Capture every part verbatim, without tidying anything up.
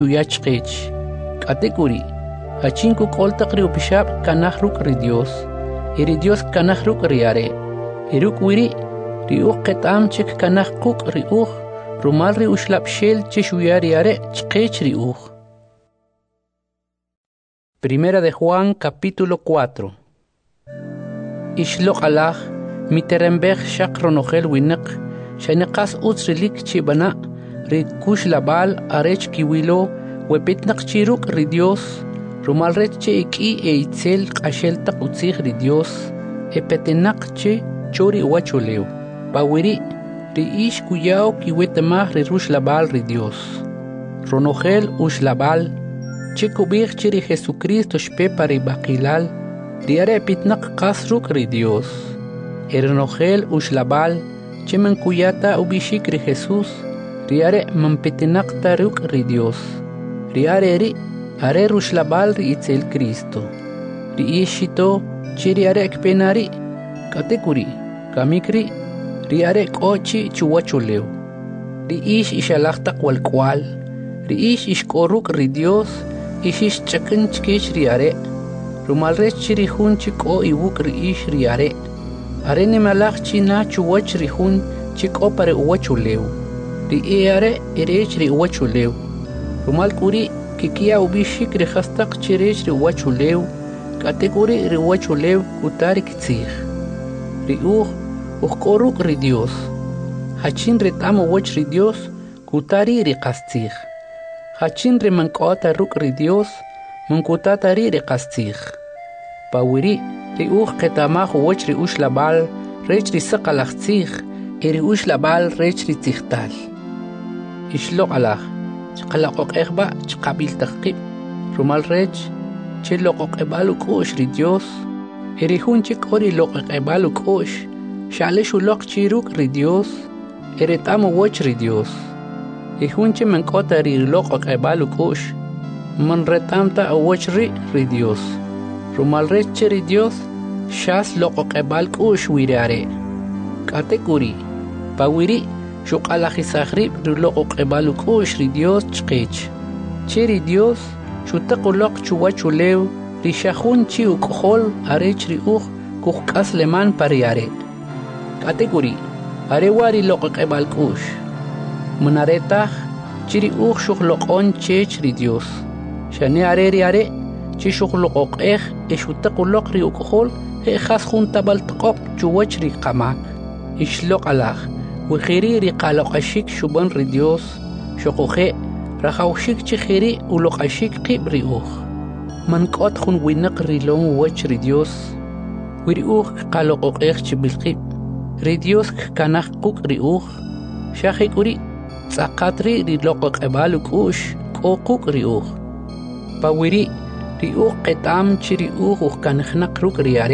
uyachqich katekuri hachinku qoltaqri upishab kanahruk ri Dios iri Dios kanahruk riare iruk wiri ri uq qetam chik kanahquk ri uq rumal ri ushlab shel chishuyariare chqich ri uq. Primera de Juan capítulo cuatro. Ishloq alaj miterembech shaq ronogel winek shaniqas utsrilik chibana ri kush labal arech kiwilo wepitnaq chiruk ri Dios rumal rech che iki e itzel qashel taq utzig ri Dios e petenaq che chori wachuleo bawiri ri ish kuyao kiwetemah ri rush labal ri Dios ronogel ush labal che kubig chiri Jesucristo shpepa ri baqilal riare pitnaq qasruk ri Dios ernogel ush labal che men kuyata ubishik ri Jesus riare man petenaq taruk ri Dios riare ri are rush labal ri itzel Cristo ri ishito chiri are ekpenari katekuri kamikri riare qochi chuwachuleo ri ish ishalaqtaq walkwal ri ish ishkoruk ri Dios ishish chakun chkich riare rumal rech chiri hun chiko iwuk ri ish riare are ni malach china chuwach ri hun chiko pare uwachuleo ri eare erech ri uwachuleo rumal kuri kikia ubishik ri khastaq chirech ri uwachuleo kategori ri uwachuleo kutari kitzig ri uj uqkoruk ri Dios hachin retam uwach ri Dios kutari ri qastig hachin ri mankota ruk ri Dios mankutata ri ri qastig pawiri ri uj qetamaj uwach ri ush labal rech ri saqalaqtzig eri ush labal rech ri tzigtal ishloq alaj chqalaqoq ejba chqabil taqib rumal rech che loqoq ebalu kush ri Dios eri hun chik ori loqoq ebalu kush shale shuloq chiruk ri Dios eri tam uwach ri Dios e hun che mankota ri loqoq ebalu kush man retamta uwach ri ri Dios rumal rech ri Dios shas loqoq ebal kush wirare katekuri pawiri shuqalajisaqrib ri loqoq ebalu kush ri Dios chqich cheri Dios shutaqoloq chuwachuleo ri shahun chi uqhol arech ri uj kuqas leman pariare katekuri are wari loqoq ebal kush munaretaq chiri uj shuqloqon chech ri Dios shane are ri are chi shuqloqoq ej e shutaqoloq ri uqhol he khas junta baltqoq chuwach ri qamak ishloq alaj wixiri ri qaloqashik shuban ri Dios shoqoje rajawshik chi khiri uloqashik qib ri uj man qot khun winaq ri lon wach ri Dios wiri uj qaloqoq ej chi bilqib ri Dios kanaq quk ri uj shaqikuri tsaqatri ri loqoq ebalu kush qoquk ri uj pawiri ri uj qetam chi ri uj uj kanaqnaq ruk riare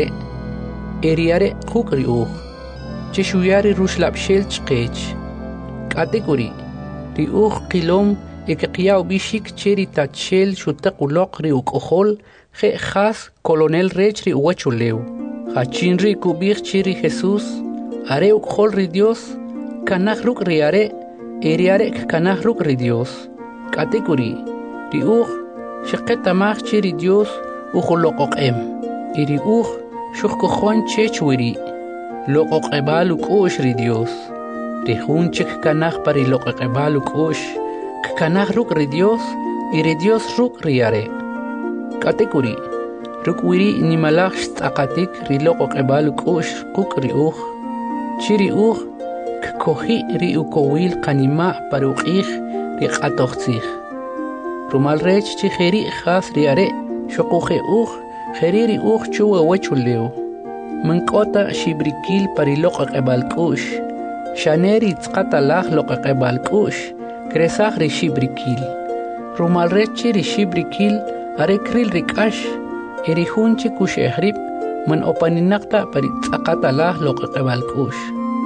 eriare quk ri uj chi shuyari rushlab shel chqich katekuri ri uj qilom ekiqiyaw bishik cheri tachel shutaqoloq ri uqhol je khas colonel rech ri uwachuleo hachin ri kubig chiri Jesus are uqhol ri Dios kanaq ruk riare eriare kanaq ruk ri Dios katekuri ri uj shiqetamaj chiri Dios uqloqoqem iri uj shuqkojon chech wiri loqoq ebalu kush ri Dios ri hun chik kanaq pari loqoq ebalu kush kanaq ruk ri Dios iri Dios ruk riare katekuri ruk wiri nimalaj tsaqatik ri loqoq ebalu kush quk ri uj chiri uj kkoji ri ukowil qanima paruqij ri qatoqtzig rumal rech chi kheri khas riare shoqoje uj kheri ri uj chuwa wachuleo man qota shibrikil pari loqoq ebal kush shaneri tsqata laj loqoq ebal kush kresaq ri shibrikil rumal rech ri shibrikil are kril ri kash eri hunchi kush ehrib man opaninaqta pari tsqata laj loqoq ebal kush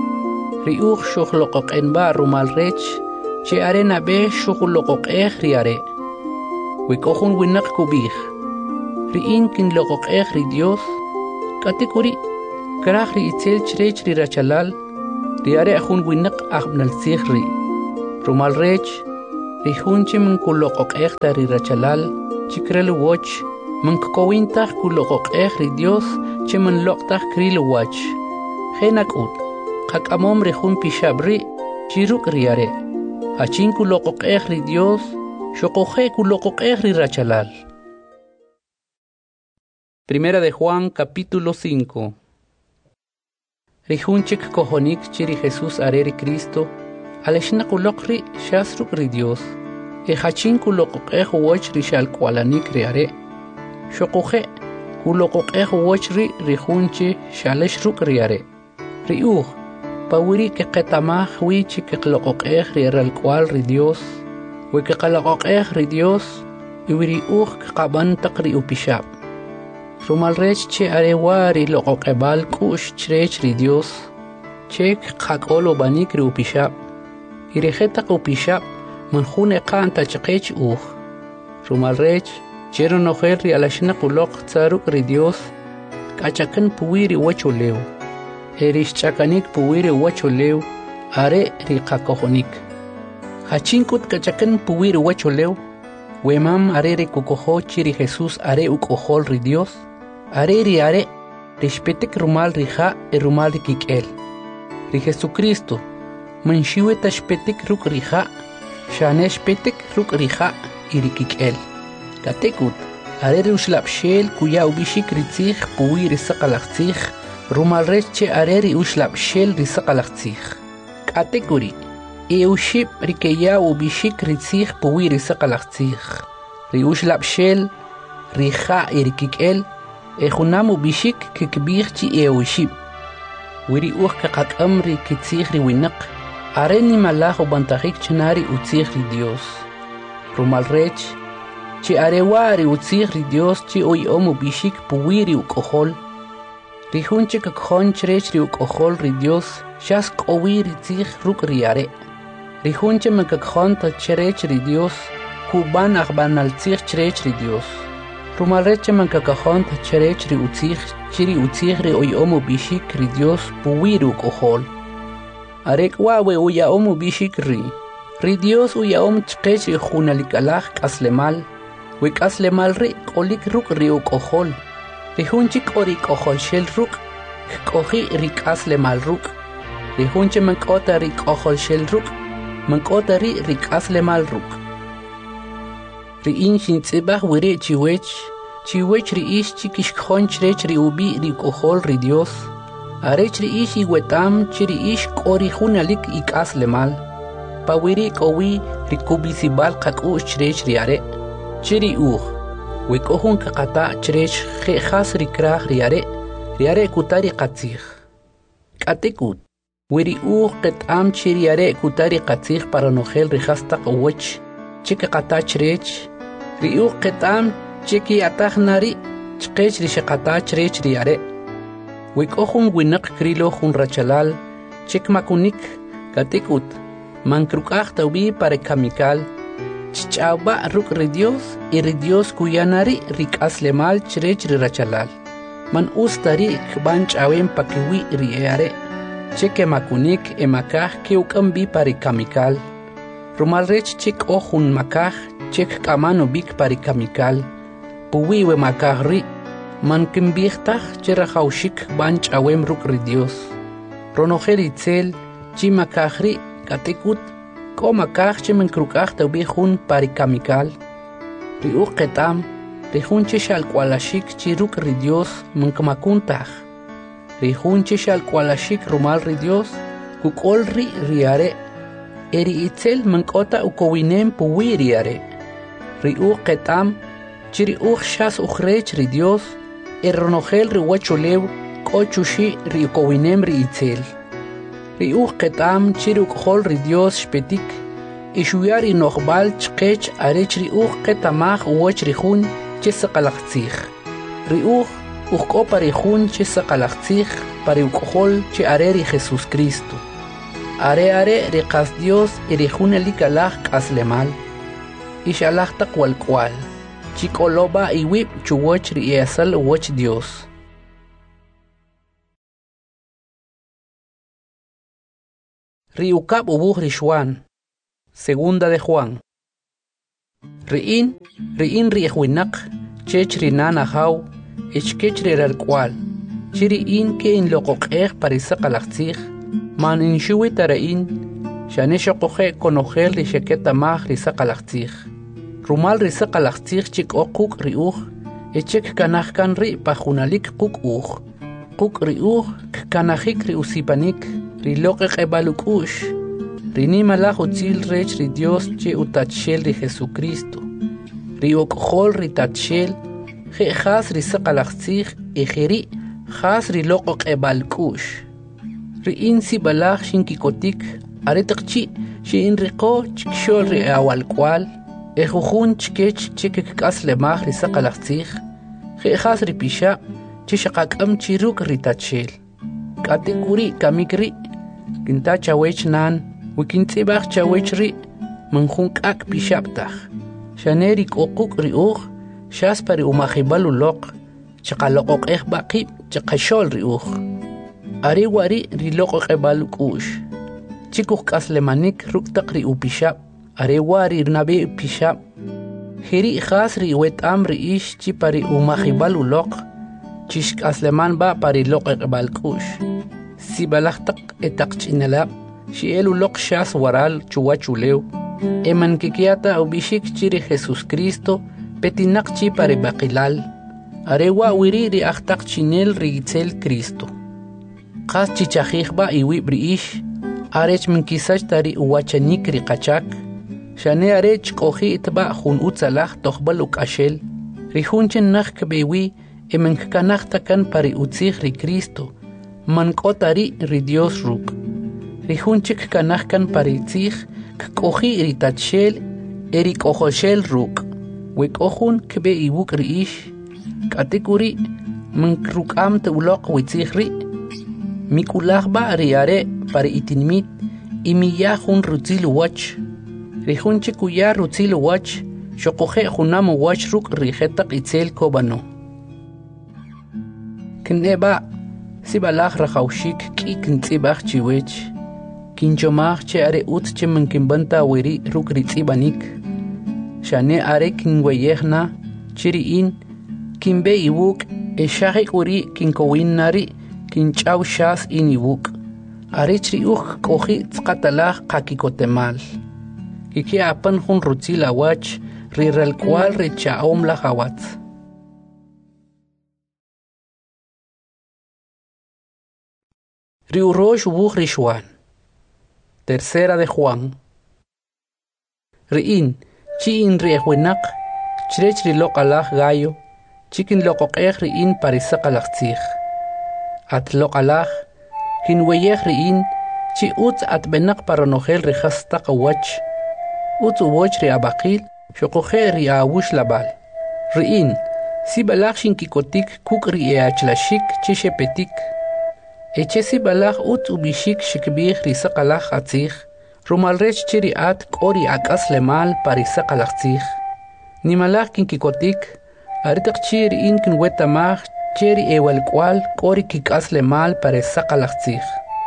ri uj shuq loqoq enba rumal rech che arena be shuq loqoq ej riare wikohun winaq kubij ri inkin loqoq ej ri Dios katekuri kraj ri itzel chrech ri rachalal riare ajun winaq ajbnal sihri rumal rech rihunche man kuloqoq ejta ri rachalal chikrel woch man kowintaj kuloqoq ej ri Dios che man loqtaj kril wach genakut qakamom rihun pishabri chiruk riare achin kuloqoq ej ri Dios shoqoje kuloqoq ej ri rachalal. Primera de Juan capítulo cinco. Rihunchik kohonik chiri Jesús areri Cristo aleshna kulokri shasruk ri Dios e hachin kuloqoq ej woch ri shal kwalanik riare shoqoje kuloqoq ej woch ri rihunchi shaleshruk riare riuj pawiri ke qetamaj wi chik qloqoq ej ri al kwal ri Dios we ke qloqoq ej ri Dios iwiri uj qaban taqri upishab rumal rech che arewari loqoqebal kush chrech ri Dios chek qaqolo banik ri upishab irejeta upishab manjune qanta chqech uj rumal rech chero nojer ri alashna quloq tsaruk ri Dios kachakan puwiri wacholew erish chakanik puwiri wacholew are ri qakojonik hachinkut kachakan puwiri wacholew wemam are ri kukojo chiri Jesús are ukojol ri Dios are ri are respetek rumal rija e rumal rikikel ri Jesucristo manshiwe tashpetek ruk rija shanesh petek ruk rija irikikel katekut are ri ushlabshel kuya ubishik ritzig puwi risaqalaqtzig rumal reche are ri ushlabshel risaqalaqtzig katekuri e ushib rikeya ubishik ritzig puwi risaqalaqtzig ri ushlabshel rija irikikel Ejunamu bishik kikbirchi eoshib. Wiri uch kakakam kitzig ri winak. Areni malajo bantajik chenari utzig ri Dios. Rumal rech. Chi arewari utzig ri Dios chi oi omu bishik puwiri ukohol. Rihunche kakjon chrech ri ukohol ri Dios. Shas kowiri tzig ruk riare. Rihunche makakjon ta chrech ri Dios. Kuban akbanal tzig chrech ri Dios. Rumal reche man kakajon ta cherech ri utzig chiri utzig ri oy omu bishik ri Dios puwiru kohol arek wawe uya omu bishik ri ri Dios uya om chqech ri khunalikalaj kaslemal we kaslemal ri qolik ruk ri kohol ri hunchik ori kohol shel ruk kohi ri kaslemal ruk ri hunche man kota ri kohol shel ruk man kota ri ri kaslemal ruk ri inshin tsibah wiri chiwech chiwech ri ish chikish khonch rech ri ubi ri kohol ri Dios arech ri ish iwetam chiri ish kori hunalik ikas lemal pawiri kowi ri kubisibal qakush chrech ri are chiri uj we kohun qata chrech khas ri krah ri are ri are kutari qatzig katekut wiri uj qetam chiri are kutari qatzig para nogel ri khasta qwech chiki qata chrech ri uj qetam chiki ataj nari chqech ri shaqata chrech ri are we kohun winak krilo hun rachalal chik makunik katekut man krukaj tawbi para kamikal chchaba ruk ri Dios y ri Dios kuyanari rik aslemal chrech ri rachalal man ustari kban chawen pakiwi ri are chike makunik emakaj ke ukambi para kamikal rumal rech chik ohun makaj chik kamano bik para kamikal puwiwe makajri man kimbihtaj cherajaushik banch awem ruk ri Dios ronojeri tzel chi makajri katekut ko makaj che men krukaj tawbi jun para kamikal ri uqetam ri jun che shal kwalashik chi ruk ri Dios man kamakuntaj ri jun che shal kwalashik rumal ri Dios kukol ri riare eri itzel man kota ukowinem puwi riare ri uqetam chiri uj shas ujrech ri Dios erronogel ri wacholew kochushi ri kowinem ri itzel ri uj qetam chiri ukjol ri Dios shpetik ishuyari noqbal chqech arech ri uj qetamaj woch ri jun che saqalaqtzig ri uj uj kopa ri jun che saqalaqtzig para ukjol che are ri Jesús Cristo are are ri qas Dios ri jun likalaj qaslemal ishalaj taqwal kwal chikoloba iwib chuwoch ri esal woch Dios. Riukab ubuj ri Juan. Segunda de Juan. Ri'in, ri'in ri'jwinak, chech rinana haw, ichkech riralkwal. Chiri'in ke in loqoqej parisaqalaqtzij, man inshuwi tara'in, shane shoqoje konojel rixeketa maj risaqalaqtzij. Rumal risaqalaqtzij chik oquk ri'uj, echek kanajkan ri pajunalik quk uj. Quk ri'uj kkanajik ri'usipanik, riloqeq ebaluk'ux. Rinimalaj utzil rech ri Dios che utachel ri Jesucristo. Ri okjol ri tachel, je jas ri saqalaqtzij ejeri jas ri loqoq ebalk'ux. Ri insi balaj shinkikotik, aretaqchi shi inriqo chikshol ri awalkwal, ejujun chkech chekek k'aslemaj ri saqalaqtzij, je jas ri pisha che shaqak'am chiruk ri tachel. K'atikuri kamikri, kinta chawech nan, wikintzibaj chawech ri, manjun k'ak pixabtaj. Shaneri k'oquk ri uj, shaspa ri umajibal uloq, chaqaloqoq ej baqib, chaqashol ri uj. Ari wari ri loqoq ebal k'ux. Chikuj k'aslemanik ruktaq ri upixab, ari wari nabi pixab. Jiri jas ri wetam ri ix chipa ri umajibal uloq, chish k'asleman ba pari loqoq ebal k'ux. Si balajtaq etaq chinalab, Shiel uloq shas waral chuwachulew, eman kikiata ubishik chiri Jesus Cristo, petinak chi pare baqilal, arewa wiri ri ahtaq chinel rigitzel Cristo. Qas chichajijba iwi briish, arech minkisach tari uwachanik ri qachak, shane arech qoji itba jun utzalaj tohbal ukashel, ri junchen nak kbewi, eman kkanajtakan pari utzij ri Cristo, man kotari ri Dios ruk. Rijunchik kanajkan paritzij, kkoji iritachel, erikojoshel ruk. Wekojun kbe ibuk riish, katekuri, mankrukam te ulok witzij ri. Mikulajba riare pari itinmit, imiyajun rutzil wach. Rijunchik uya rutzil wach, shokoje junam wach ruk rijetak itzel kobano. Kneba, sibalaj rajaushik ki kintzibaj chiwech. Kinchomaj che are ut che mankimbanta wiri ruk ritzibanik. Shane are kinweyejna, chiriin, kinbe ibuk, eshajik uri kinkowin nari, kinchaw shas in ibuk. Are chriuj koji tzkatalaj kakikotemal. Kiki apan jun rutzila wach, rirel cual richaom la jawatz. Riurosh wuj rishwan. Tercera de Juan. Riin, chi in riejwinak, chrech rilok alaj gallo, chikin loqoqej riin parisaq alaqtzij. At lok alaj, kin weyej riin, chi utz at benak paronojel rihastaq wach, utz uwoch ri abaqil, shoqoje ri awush labal. Riin, si balaj shinkikotik kuk ri eachlashik chishepetik, Echesi balaj ut ubishik shikbih risaqalaj atzij, rumalrech chiri at kori akas lemal parisaqalaj tzij. Nimalaj kinkikotik, aritak chiri in kinwetamaj cheri ewel kwal kori kikas lemal parisaqalaj tzij.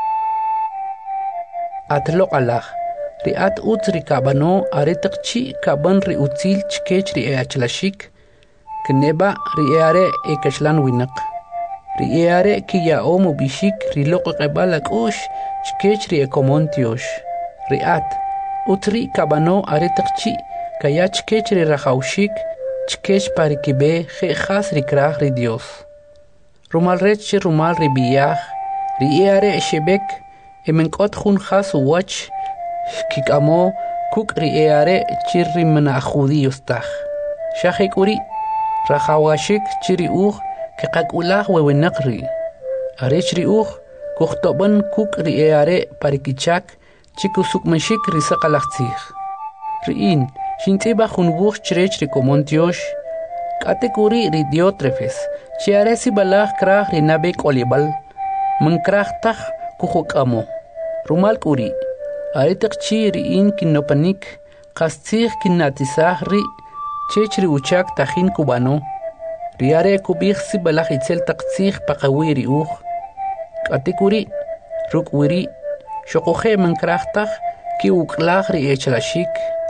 At loqalaj, ri at ut rikabano aritak chi kaban ri utzil chkech ri eachlashik, kneba ri eare ekashlan winak. Riere ki ya omo bishik riloko qebala kush chkech ri ekomontiosh. Riat utri kabano aretaqchi kaya chkech ri rajaushik chkech parikibe je khas ri kraj ri Dios. Rumal rech rumal ri biyaj riere shebek emenkot jun khas wach kikamo kuk riere chirri mana judíos taj. Shahekuri rajawashik chiri uj Kekakulah wewenak ri. Arech ri uj, kuhtoban kuk ri eare parikichak, chikusuk mashik ri saqalaqtzij. Riin, shintiba junbuj chrech ri komontiosh, katekuri ri Diotrefes, chiare si balaj kraj ri nabek olibal, man kraj taj kuhokamo. Rumal kuri, aretak chi riin kinopanik, kastzij kinatizaj ri, chech ri uchak tajin kubano, Riare kubih si balaj itzel taqtzij paqawiri uj. Katikuri, rukwiri, shokoje mankrajtaj ki uklaj ri echlashik,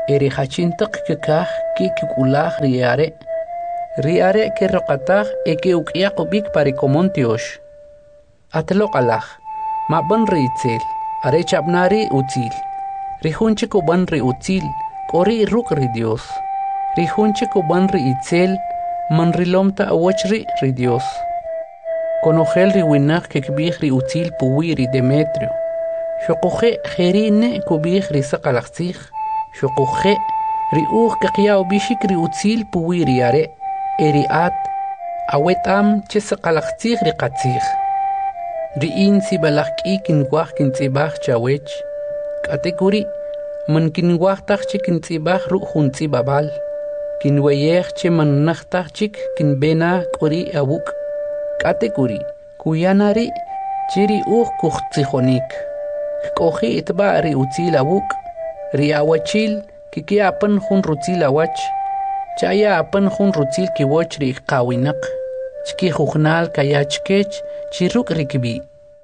eri hachintak kekah ki kikulah riare riare ke roqataj e ke ukiaq ubik parikomontiosh atloqalaj maban riitzel are chabnari utzil rihunche kuban ri utzil kori ruk ri Dios rihunche kuban ri itzel man rilomta awochri ri Dios konogel ri winaq ke kbih ri utzil puwi ri Demetrio shoqoje jerine kubih ri saqalaqsij shoqoje ri uq ke qiyaw bishik ri utzil puwi ri are eri at awetam che saqalaqsij ri qatsij ri in si balaq ki kin waq kin tsibaj chawech kategori man kin waq tax che kin tsibaj ru hun tsibabal kin weyej che man naxtaj chik kin bena qori abuk kategori kuyanari chiri uq kuxtsijonik koji itba ri utzil abuk ri awachil kiki apan hun rutzil awach chaya apan hun rutzil kiwoch ri qawinaq chki jugnal kayachkech chiruk rikbi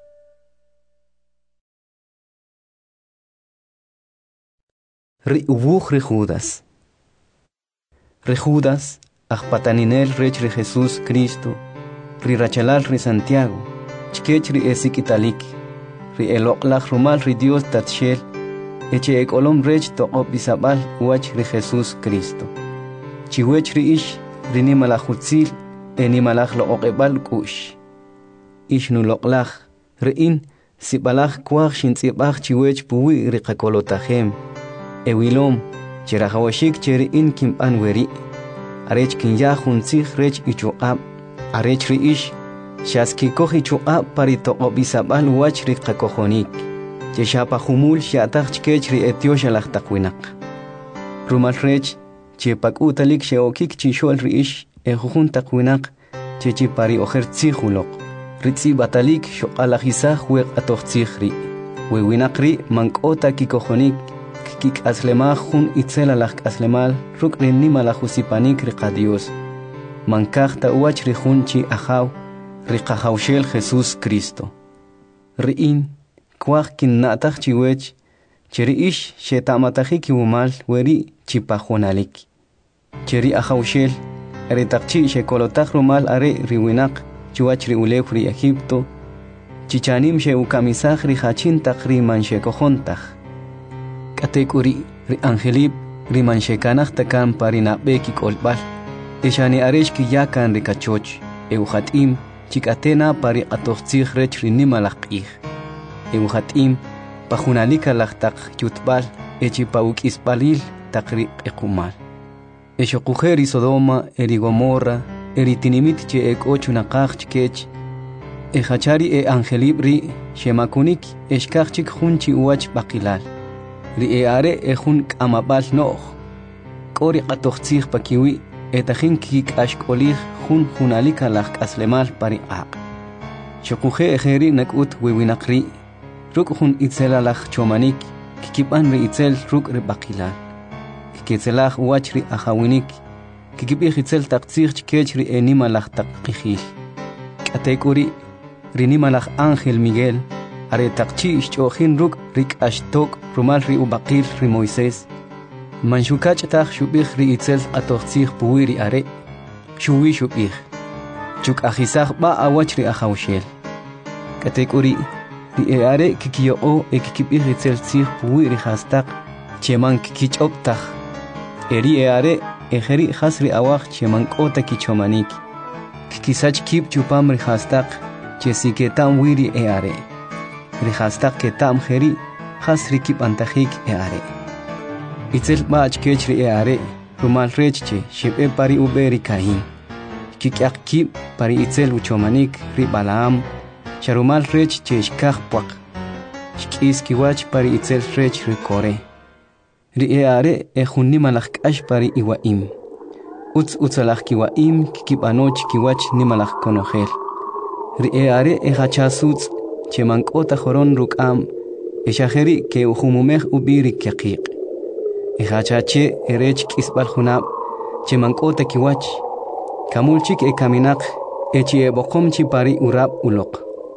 ri ubuj ri Judas ri Judas ajpataninel rech ri Jesús Cristo ri rachalal ri Santiago chkech ri esik italik ri eloqlaj rumal ri Dios tatshel eche ekolom rech toqob bisabal wach ri Jesús Cristo chiwech ri ish ri nimalajutzil enimalaj lo oqebal kush ish nu loqlaj ri in sibalaj kwaj shintzibaj chiwech puwi ri qakolotajem ewilom chirajawashik cheri in kimpan weri arech kinya juntzij rech ichuqab arech ri ish shaski koji chuqab pari toqobisabal wach ri qakojonik cheshapa humul shataj chkech ri etiosha lajtaqwinaq rumal rech chepak utalik sheokik chishol ri ish ejujun taqwinaq chechi pari ojer tsijuloq ritzi batalik shoqalajisa jueq atojtzij ri wewinaq ri mankota kikojonik kik aslemaj jun itzela laj aslemal ruk ri nimalajusipanik ri qadios mankajta wach ri junchi ajaw ri qajawshel Jesús Cristo ri in kwaj kinnataj chiwech cheri ish shetamataji kiwumal weri chipajonalik cheri ajawshel ri taqchi shekolotaj rumal are ri winaq chiwach ri ulew ri Egipto chichanim sheukamisaj ri hachintaq ri manshekojontaj katekuri ri angelib ri manshekanaj takan parina beki kolbal eshani aresh ki yakan ri kachoch euhatim chikatena pari atojtzij rech ri nimalaqij euhatim pajunalika laqtaq yutbal echi paukisbalil taqri equmal eshoqujeri Sodoma eri Gomorra eri tinimit che ekochunaqaj chkech ehachari e angelib ri shemakunik eshkachik junchi uach baqilal ri e are ejun kamabal no'j k'ori qatojtzij pakiwi etajin kik ashkolij jun junalika laj aslemal pari aq shoquje ejeri nakut wewinaqri ruk jun itzela laj chomanik kikiban ri itzel ruk ri baqilal kikitzelaj wach ri ajawinik kikibij itzel taqtzij chkech ri enima laj taqijil katekuri ri nima laj Ángel Miguel are taqchi ishchojin ruk rik ashtok rumal ri ubaqil ri Moisés manshukach taj shubij ri itzel atojtzij puwi ri are shuwi shubij chuk ajisaj ba awach ri ajawshel katekuri ri e are kikiyo'o e kikibij itzel tzij puwi ri hastaq cheman kikich'obtaj eri e are ejeri jas ri awaj cheman k'ota kichomanik kikisach kib chupam ri hastaq chesiketam wiri e are ri hastaq ketam jeri jas ri kibantajik e are itzel bach kech ri e are rumal rechche shebe pari uberi kahin kikyaq kib pari itzel uchomanik ri Balaam sharumal rech cheshkaj puaq shkis kiwach pari itzel rech ri Kore ri e are e junni malaj k'ax pari iwaim utz utzalaj kiwaim kikibanoch kiwach nimalaj konojel ri e are e hachasutz chemank'ota joron ruk'am eshajeri ke ujumumej ubiri kyaqiq e hachache erech k'isbal junab chemank'ota kiwach kamulchik e kaminaq echi e boqomchi pari urab uloq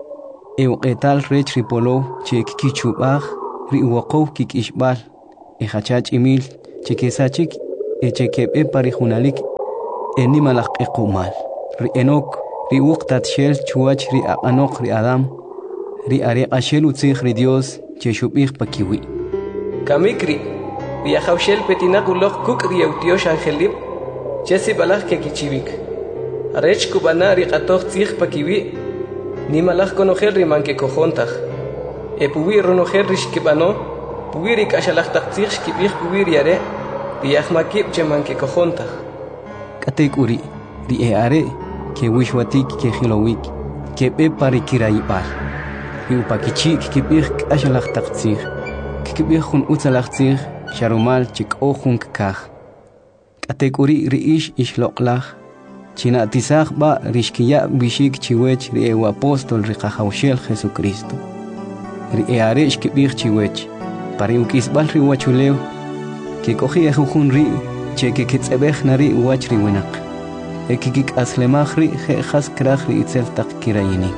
e uqetal rech ripolo che kikichubaj ri uwoqow kikishbal e hachach imil chikesachik echekebe parijunalik enimalaq equmal ri enok ri uqtat shel chuach ri anok ri adam ri are ashel utzig ri Dios cheshubig pakiwi kamikri ri khawshel petinaq uloq kuk ri utiosh angelib chesi balaj ke kichivik arech kubana ri qatoq tzig pakiwi ni malaj konogel ri manke kojontaj e puwi ronogel ri shkibano puwi ri kashalaj taqtzig shkibig puwi ri are ri ahmakib che manke kojontaj katek uri ri e are ke wishwatik ke khilowik ke be pari kiraibal ri upakichik ke big kashalaj taqtzig ke big khun utzalaj tzig sharumal chik ohun kakh katek uri ri ish ishloqlaj china tisaj ba rishkiya bishik chiwech ri e apostol ri qahawshel Jesucristo ri e are shkibig chiwech pari ukisbal ri wachulew ke koji ejujun ri che ke kitzebej nari wach ri winaq e kikik aslemaj ri khas kraj ri itzel taq kirayinik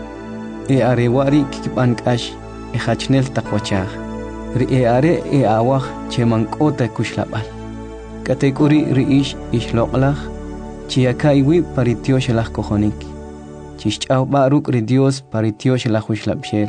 e are wari kibankash e hachnel taqwachaj ri e are e awaj che mankota kushlabal katekuri ri ish ishloqlaj chiakaiwi paritio shelaj kojonik chich'aw baruk ri Dios paritio shelaj ushlabshel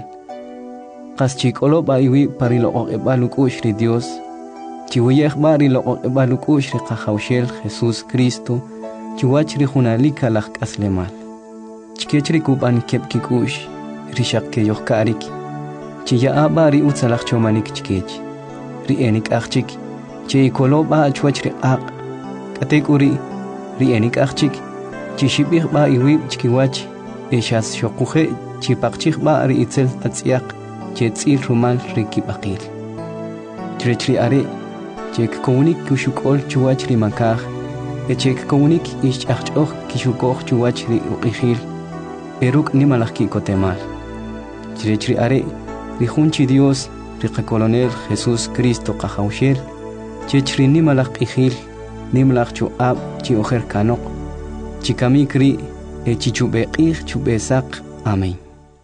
qas chikolo baiwi parilo e balukush ri Dios chiwiyej bari lo e balukush ri qahawshel Jesús Cristo chiwach ri junalika laj kaslemal chikechri kuban kepkikush ri shakke yohkarik chiya bari utzalaj chomanik chikech ri enik achchik chi kolo ba chwach ri aq katekuri ri enik achchik chishibig ba iwi chikiwach eshas shokuje chipaqchig ba ri itzel atziaq chetzil rumal ri kibaqil chrechri are chek komunik kushukol chuwach ri makaj echek komunik ish achchog kishukoj chuwach ri uqijil eruk nimalaj ki kotemal chrechri are ri junchi Dios ri qakolonel Jesús Cristo qahawshel chechri nimalaj qijil nimlaj chu ab chi ojer kanok chikamikri e chichubeqij chubesaq amén.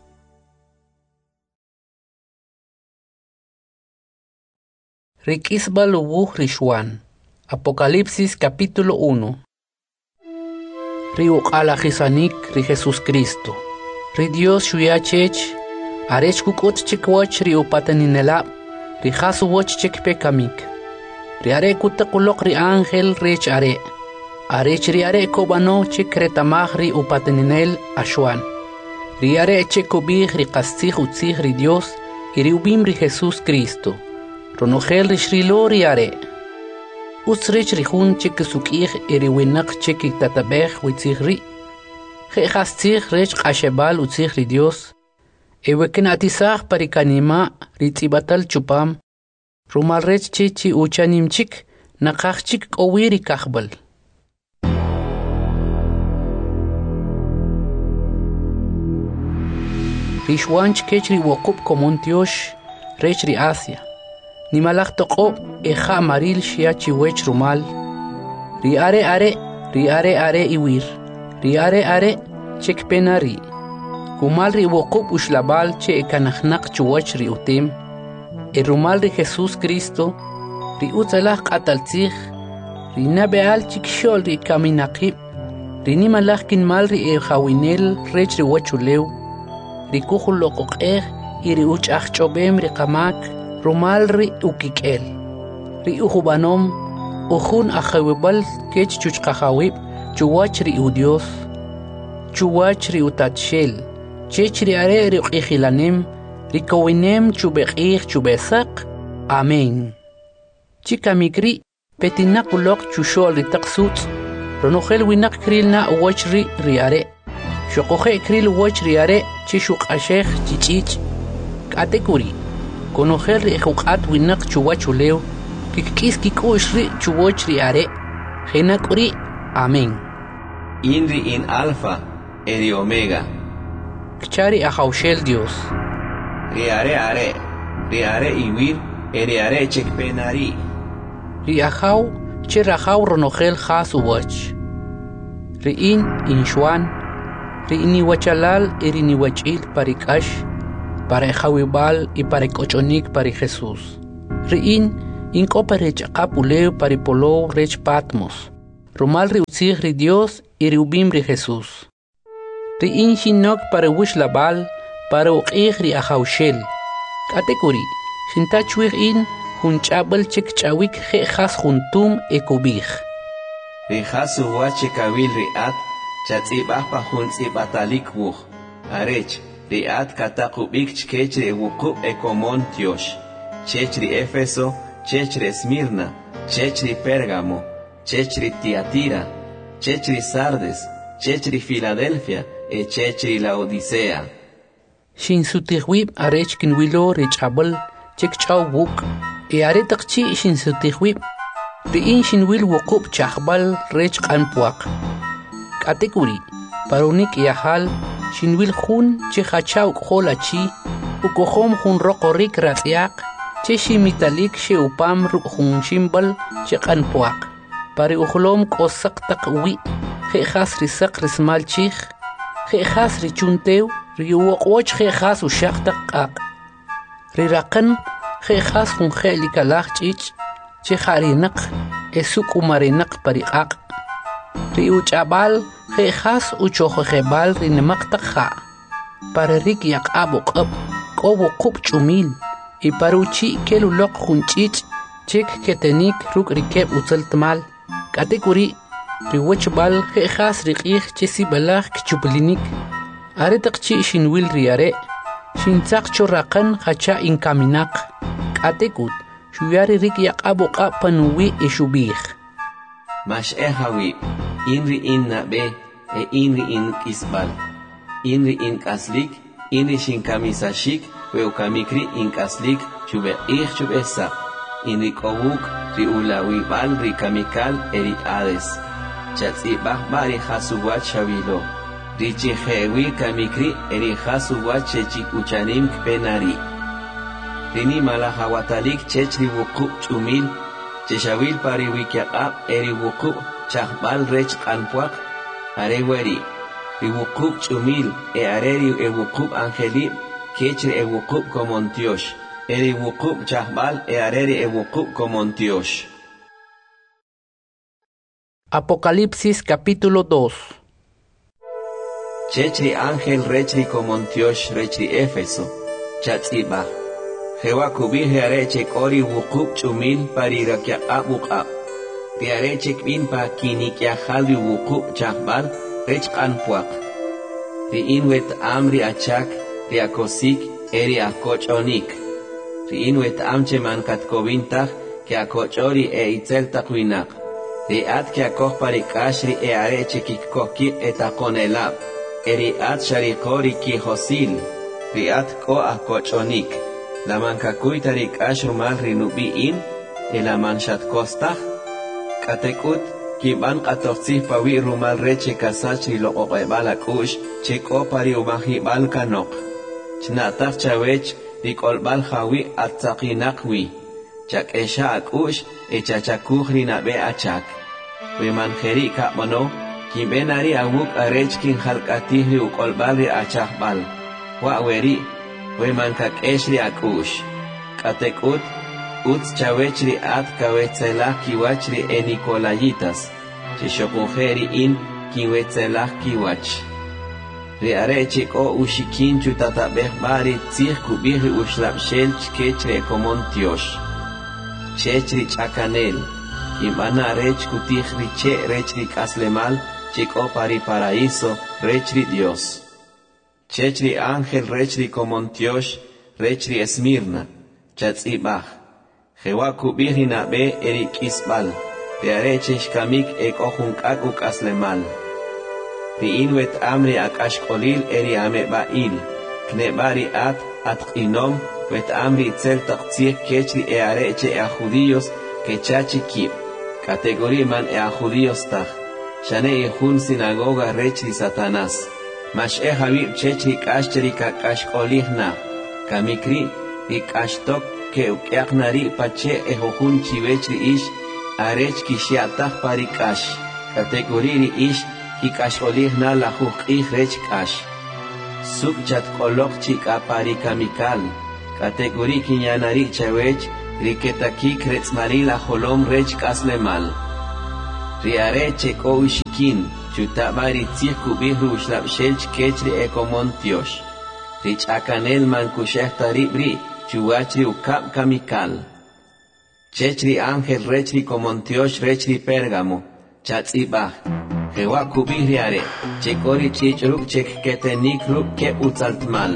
Riquisbal ubuj rishwan. Apocalipsis capítulo uno. Ri uqalajisanik ri Jesús Cristo. Ri Dios shuyachech arech kukot chikwach ri upataninela ri jasu woch chikpe kamik. Ri are kutakulok ri ángel rech are. Arech ri are kobano chikretamaj ri upataninel ashwan. Ri are chekubij ri qastzij utzij ri Dios y ri ubim ri Jesús Cristo. Ronogel ri shrilo ri are. Utsrich ri jun chikisukij y ri winak chikitatabej witzij ri. Je qastzij rech qashebal utzij ri Dios. Eweken atisaj parikanima ri tzibatal chupam. Rumal rech chichi uchanim chik naqaj chik qowiri kajbal. Rishwanch kech ri wokub komontiosh rech ri Asia. Nimalaj toqob eja amaril shia chiwech rumal. Ri are are, ri are are iwir. Ri are are chek penari. Kumal ri wokub ushlabal che ekanajnaq chuwach ri utim. E rumal ri Jesús Cristo, ri utzalaj qataltzij, ri nabeal chikshol ri kaminaqib, ri nimalaj kinmal ri e jawinel rech ri wachulew, ri kujul loqoqej y ri uch'ajch'obem ri qamak, rumal ri ukikel, ri ujubanom, ujun ajawibal kech chuchqajawib, chuwach ri udios, chuwach ri utatshel, chech ri are ri uqijilanem, Rikowinem chubeqij chubesaq. Amén. Chika mikri petinakulok chushol ritaqsut. Ronogel winak krilna wachri riare. Shokoje kril wach riare chishuk ashej chichich. Katekuri. Konogel rihukat winak chuwachulew. Kikis kikushri chuwach riare. Genakuri. Amén. Inri in alfa eri omega. Kchari ahaushel Dios. Riare are, riare iwir, eriare chekpenari. Riahaw, chirahaw ronogel has uwach. Riin inshwan, riini wachalal erini wachil parikash, para jawibal y para cochonik para Jesús. Riin Incopa rech apuleo paripolo rech Patmos. Rumal ri utzig ri Dios y ri ubim ri Jesús. Ri inshinok para wish labal para uqig ri ajaushel. Katekuri, shinta chuig in hunchabel chek chawik je khas juntum ekubig. Ri khasu wache kawil ri at chatzibah pa huntzibatalik wuh. Arech, ri at katakubik chkech ri wuku ekomon tiosh. Chech ri Efeso, chech ri Esmirna, chech ri Pérgamo, chech ri Tiatira, chech ri Sardes, chech ri Filadelfia, e chech ri Laodicea. Shin sutihwib arech kinwilo rich abel chek chaw wuk. E are takchi shin sutihwib. Ri in shin wil wukub chahbal rech kanpuak. Katekuri, parunik yahal shin wil hun che hachaw kholachi ukohom hun rokorik ratyak che shimitalik she upam ru hun shimbal che kanpuak. Pari uhlom kosak takwi he khas risak rismal chich he khas richuntew ri woqoch he khas ushaq taqaq ri raqan he khas hun khelikalach chich che kharinak esuk umarinaq pariqaq ri uchabal he khas uchokhebal ri nemaqtaqa para rik yaqabuq ab qobo qub chumil y paruchi keluloq hunchich chek ketenik ruk rikeb utzaltmal katekuri riwachbal he khas riqih chesi balagh kchublinik are taqchi shinwil riare shintzaq choraqan khacha inkaminak katekut shuyari rik yaqabu qapanuwi ishubih Mash ehawi inri inna be e inri in kisbal inri in kaslik inri shinkamisashik we ukamikri in kaslik chube ich chube sa inri kowuk ri ulawi bal ri kamikal eri ades chatsi bahbari khasuwat shavilo richi khewi kamikri eri khasuwat chechi uchanim kpenari rini malahawatalik chechri wuku chumil cheshawil pari wikyaqab eri wuku chahbal rech kanpuak are weri ri wuku chumil e areri e wuku angelib kechri e wuku komontiosh eri wuku chahbal e areri e wuku komontiosh. Apocalipsis capítulo dos. Chechri ángel rechri komontiosh rechri Éfeso chatzibah Jehová kubije areche kori wukub chumil parirakia abuqab. Ti areche kbin pa kinikia halwi wukub chahbal rech kanpuak. Ti inwet amri achak ti akosik eri akochonik. Ti inwet amche man katkobintach ke akochori e itzel takwinak. Ti at ke akoh parikashri e areche kikkoki etakonelab. Eri at sharikori ki hosil. Ti at ko akochonik. La mancacuita rik ashrumal rinubi in, el amanshat costa, katekut, kiban katoxi pawi rumal reche kasachri lo oqebala kush, cheko pari umahibal kanok. Chnataf chawech, rikolbal hawi atzaqinakwi, chak esha akush, echachakuj rinabe achak. We manjeri kapmono, kibenari awuk arech kin halkatihri ukolbal ri achakbal. Wa weri, Weman kak eshri akush. Katekut, uts chawechri at kawetzelah kiwachri e Nicolayitas. Chishokujeri in kiwetzelah kiwach. Ri arechik o ushikin chutatabeh bari tzih kubiri ushlapshel chkechre komontiosh. Chechri chakanel. Kimana arech kutihri che rechri kaslemal chiko pari paraíso rechri Dios. Chechri ángel rechri komontiosh, rechri Esmirna, chatzibah. Jehová kubiri nabe eri kisbal, te arechesh kamik ek ojunkak uk aslemal. Ti inwet amri akashkolil eri amebail, knebari at atqinom, wet amri itzel taqtzih kechri e areche e a judíos que chachi kib. Categoría man e a judíos taj, shane e jun sinagoga rechri Satanás. Mash e Habib chechri kashcheri ka kashkolihna, kamikri i kashtok ke ukyaknari pache e hojun chivechri ish, arech kishiatah pari kash, kategoriri ish ki kashkolihna la hukih rech kash. Sub chat kolok chika pari kamikal, kategori kinyanari chawech, Riketaki kretzmarila holom rech kaslemal. Riare cheko ushikin, chutabari tzirku bihru shlapshelch kechri ekomontiosh. Rich akanel man kushehta ribri, chuachri ukap kamikal. Chechri ángel rechri komontiosh rechri Pérgamo, chatzibah. Jewa kubihriare, chekori chichruk chek ketenik ruk ke utzaltmal.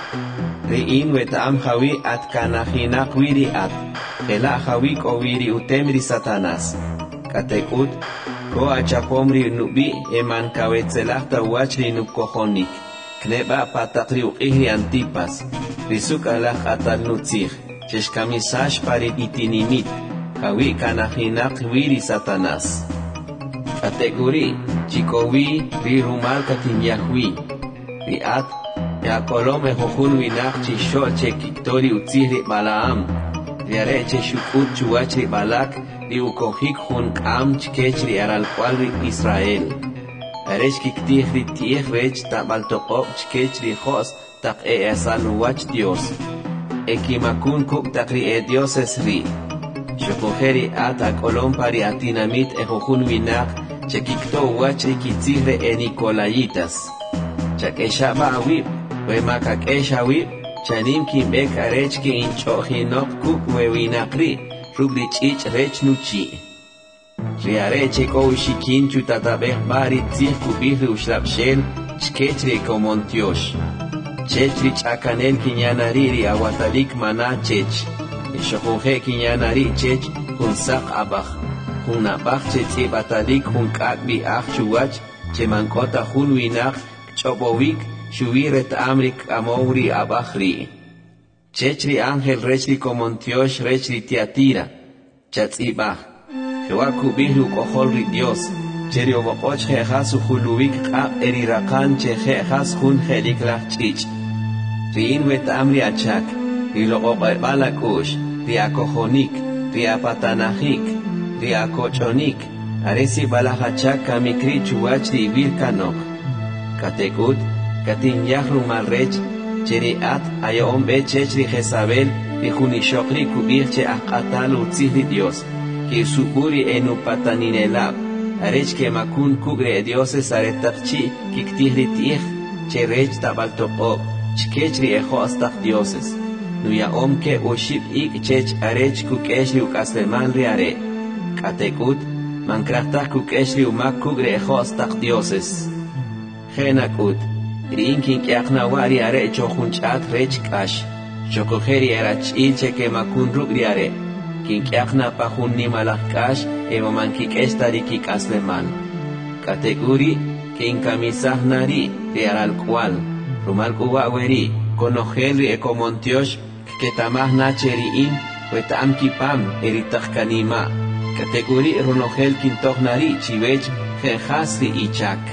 Riin wetam hawi at kanahinak wiri at, ela hawik o wiri utemri satanas. Katekut, ko achapomri nubi eman kawetzelahta wachri nukohonik. Kneba patakri uqihri antipas, risuk alach atal nutzih, cheshkamisash pari itinimit, hawi kanahinak wiri satanas. Kategori, chikowi, ri rumal katin yahwi, ri at, ya kolome jojun winak chishol che kiktori utzihri balaam, ri are che shukut chuachri balak, ri ukohik hun kam chkechri aral kwalri Israel. Aresh kiktihri tieh rech tabaltokop chkechri jos tak e esanuach Dios. Ekimakun kuk takri e dioses ri. Shokojeri at a kolom pari atinamit e jojun winak, chekikto wachri kitzihre e Nicolayitas. Chakeshaba awib, we makakesha awib, chanim kimbek arech ki inchohinok kuk we winakri, rubri chich rech nuchi. Riare cheko ushikin chutatabeh bari tzih kubihri ushlapshel, chkechri komontiosh. Chechri chakanel kinyanariri awatalik mana chech. Shokoje kinyanari chech, hunsak abach. Hunabach chechi batalik hun kakbi ach chuach, chemankota hun winak, chobovik, shuviret amrik amouri abachri. Chechri ángel rechri komontiosh rechri tiatira, chatzibach. Jewaku bihru koholri Dios, cherio bopoch jejas uhuluvik kap erirakan che jejas hun jeliklah chich. Riin wet amri achak, riloqoq balakush, riakohonik, riapatanahik, riakochonik, aresi balahachak kamikri chuachri virkanok. Katekut, katin yahru malrech, cheriat ayom bechechri Jezabel, rijunishokri kubirche akatal utzihri Dios. Que suburi enu pataninelab, arech que makun kugre dioses aretakchi, kiktihri tih, cherech tabaltopob, chkechri ejostak dioses. Nuya omke uship ik chech arech kukeshri ukasleman riare. Katekut, mankrachtak kukeshri umak kugre ejostak dioses. Genakut, rinkin kiaknawari are chochunchat rech kash, chokojeri erach ilche que makun rugriare. Kinkiakna pahunni malakash eva mankik estariki kasleman. Kategori kinkamisahnari riaral cual, rumal kuwaweri, konohelri ekomontiosh, ketamahna cheriin, wetam kipam eritachkanima. Kategori runogel kintohnari chivech, jenjasri ichak.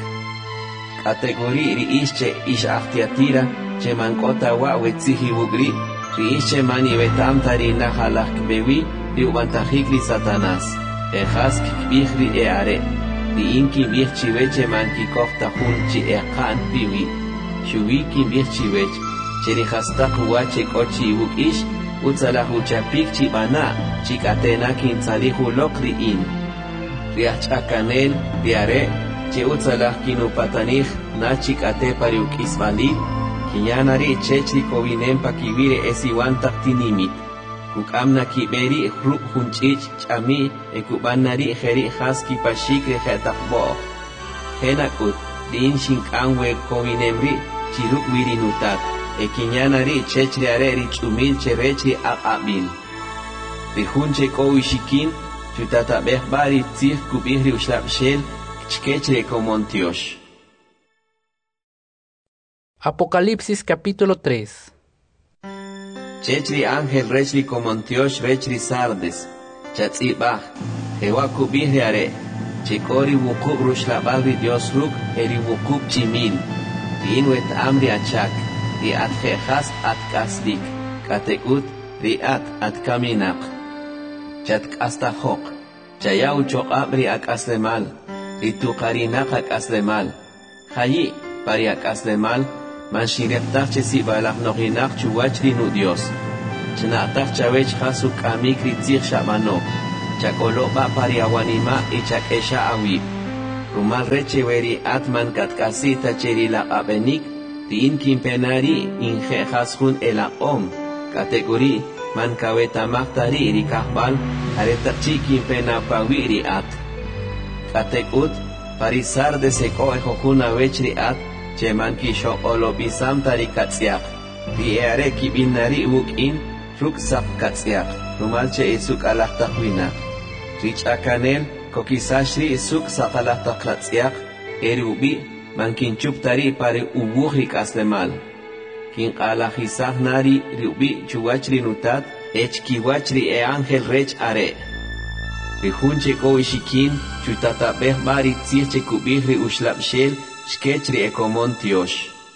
Kategori riische ish ahtiatira, chemankota wa wetzihi bugri, riische mani vetam tarina halak bewi, Riubantajikli Satanás, ejas kikbihri eare, riin kimbih chiveche man kikofta junchi ekan biwi, shubi kimbih chivech, cherihastak huache kochi ukish, utzalahu chapik chibana, chikatena kintzalihu lokriin. Riachakanel, riare, che utzalah kinupatanich, na chikate pariukisvalid, kinyanari chechri kovinempa kibire esiwantak tinimit. Kukamna kiberi ruk hunchich chami ekubanari jeri haski pashikre jetakbo. Henakut din shinkangwe kovinemri chiruk virinutat ekinyanari chechri areri chumil cherechri akabil. Rihunche kowishikin chutatabeh bari tzih kubihri ushlapshel chkechre komontiosh. Apocalipsis capítulo tres. Chechri ángel rechri komontiosh rechri sardes, chatzibah, jewa kubihri are, chekori wukub rushlabagri Dios ruk eri wukub chimil, riinwet amri achak, riat jejas at kasdik, katekut riat at kaminak, chat kastahok, chayau chokabri ak aslemal, ritukarinak ak aslemal, hayi pari ak aslemal, man shireptach chesi balach nohinak chuwachri nu Dios. chnaqtaq chawech hasuk amik ritzig shamano chakolo ba pariawanima y chakesha awi rumal reche weri atman katkasita cherila abenik tin kimpenari inje hasun ela om kategori man kaweta maktari rikahbal aretachi kimpena pawiri at katekut parisar de seko ejokuna wechri at cheman kisho olobisam tarikatsiak di ere kibinari wukin ruksap katsiak rumal che isuk alahtakwina rich akanel kokisashri isuk sakalahtaklatsiak erubi mankin chuptari pare ubuhik aslemal kin alajisah nari riubi chuwachri nutat echkiwachri e ángel rech are Rihunche ko ishikin chutatabeh bari tzirche kubihri ushlapshel shkechri ekomontiosh.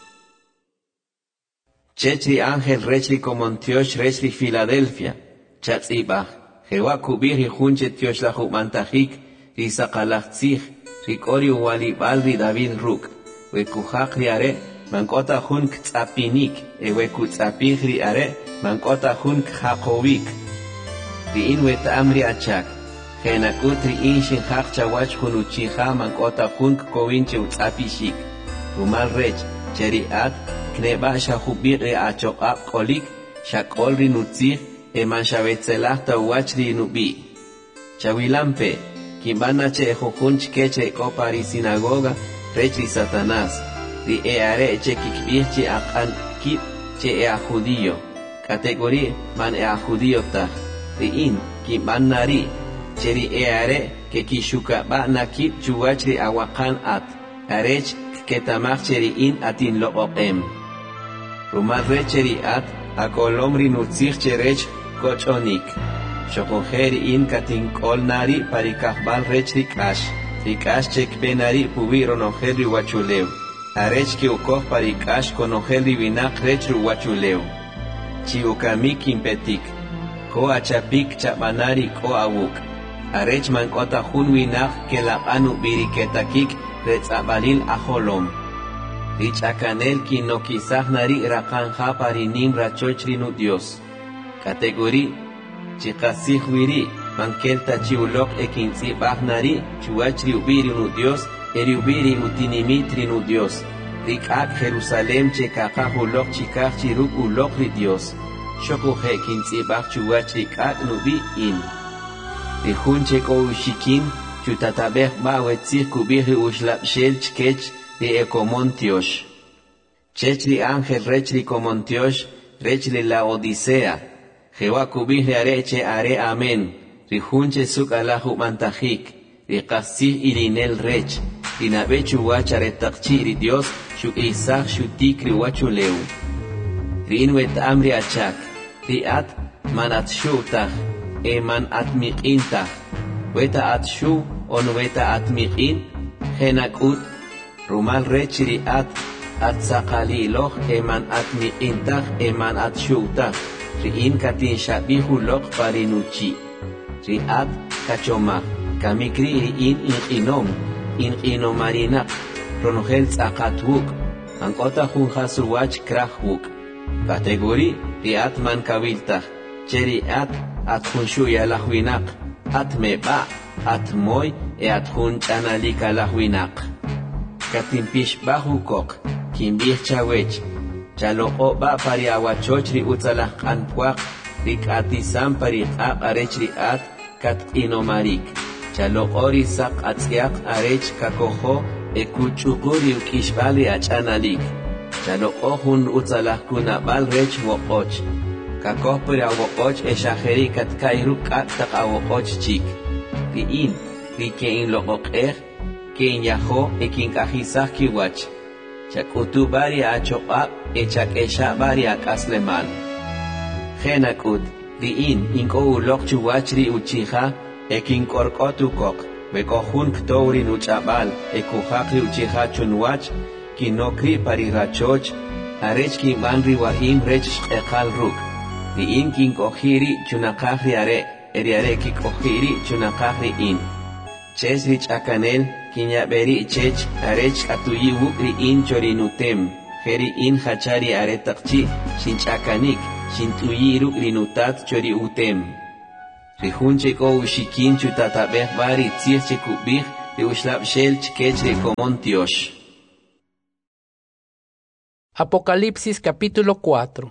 Chechri ángel rechri komontiosh rechri Filadelfia. Chatzibah. Jewa kubihri hunche tiosh la humantajik risakalachtzich rikori uwalibal ri David Ruk. Wekuhak ri are mankota hun ktzapinik e weku tzapich ri are mankota hun khakovik. Ri in weta amri achak. Kenakutri inshin hak chawach kunuchiha mankota hunk kowinche utzapishik. Rumal rech, cheriat, kneba shahubiri achokap kolik, shakolri nutzih, eman shavetzelahta uachri nubi. Chawilampe, kimbana che ejojunch keche kopari sinagoga, rechri Satanás, ri eare che kikbirchi akan kip che ea judío. Categori man ea judío tah, ri in, kimbanari, cheri eare que kishuka ba nakip chuwachri awakan at arech ketamach cheri in atin lo opem rumadre cheri at akolomri nutzich cherech kochonik shokoheri in katin kolnari parikahbal rech rikash rikash chek benari pubiro noheri wachulew arech ki ukoh parikash konoheri vinak rech ruwachulew chiukamik impetik ko achapik chabanari ko awuk Arech man kota hunwinach que la anu biriketakik retzabalil aholom. Rich akanel ki no kisah nari rakanja parinim rachochri Dios. Categori chikasih wiri mankelta chiulok ekinzi bahnari chuachri ubiri nu Dios eri ubiri utinimitri nu Dios. Rikak Jerusalem chekaka hulok chikak chiruk ulok ri Dios. Shokuhe kinzi bach chuachri kak nubi in. Rihunche ko ushikin chutatabeh ba wetzih kubih ushlapshel chkech ri ekomontiosh. Chechri ángel rechri komontiosh rechri la odisea. Jewa kubih areche are amen. Rihunche suk alahu mantajik. Rikasih irinel rech. Rinabechu wacharetakchi ri Dios shuk isach shutikri wachuleu. Rinwet amri achak. Riat manat shutach. Eman atmiqinta, weta atshu on weta atmiqin, henakut, rumal rechri at, atsakaliloch eman atmiqinta, eman atshuta, riin katin shabihulok parinuchi, riat kachoma, kamikri riin inqinom, inqinomarinak, ronogel tsakatvuk, ankota junjasuwach krahvuk, kategori riat man kavilta, cheriat, atjunshu ya lahwinak, atmeba, atmoy, e atjun chanalika lahwinak. Katimpish bahukok, kimbih chawech, chaloko ba pari awachochri utzalah kanpuak, rik atisam pari aq arechri at, kat inomarik. Chalokori sak atziak arech kakoho, e kuchukuri ukishbali achanalik. Chaloko hun utzalah kunabal rech wokoch. Kakoh peri awokoch e shaheri kat kairu kat tak awokoch chik. Riin, ri kein lokok er, kein yaho e kin kahisah kiwach. Chakutu bari achokap e chak esha bari akasleman. Genakud, riin, inko ulok chuwachri uchiha, e kin korkotu kok, bekohun ktouri nuchabal, e kuhakri uchiha chunwach, kinokri pari rachoch, arech kin banri wahim rech ekal ruk. Riin kin kohiri chunakahri are, eri are ki kohiri chunakahri in. Ches rich akanel, kinyaberi chech, arech atuyi wuk riin chorinutem, heri in hachari are takchi, shinch akanik, chintuyiru rinutat chori utem. Rihunche ko ushikinchu tatabeh bari tsiech kubih de ushlab shel chkech de comontiosh. Apocalipsis capítulo cuatro.